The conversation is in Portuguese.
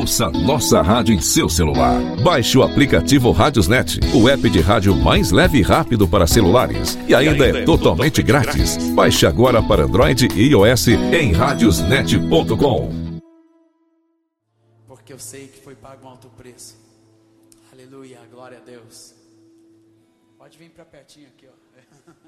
Ouça nossa rádio em seu celular. Baixe o aplicativo Radiosnet, o app de rádio mais leve e rápido para celulares. E ainda é totalmente grátis. Baixe agora para Android e iOS em radiosnet.com. Porque eu sei que foi pago um alto preço. Aleluia, glória a Deus. Pode vir para pertinho aqui, ó.